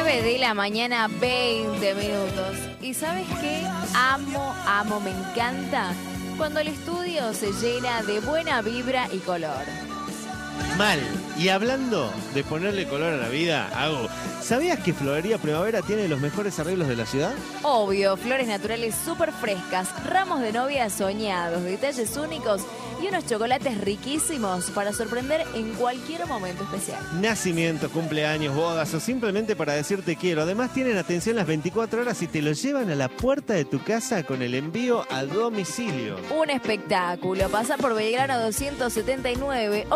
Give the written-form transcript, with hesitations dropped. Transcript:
9 de la mañana, 20 minutos. ¿Y sabes qué? Amo, me encanta cuando el estudio se llena de buena vibra y color. Mal. Y hablando de ponerle color a la vida, ¿sabías que Florería Primavera tiene los mejores arreglos de la ciudad? Obvio, flores naturales súper frescas, ramos de novia soñados, detalles únicos y unos chocolates riquísimos para sorprender en cualquier momento especial. Nacimientos, cumpleaños, bodas o simplemente para decirte quiero. Además tienen atención las 24 horas y te lo llevan a la puerta de tu casa con el envío a domicilio. Un espectáculo. Pasa por Belgrano 279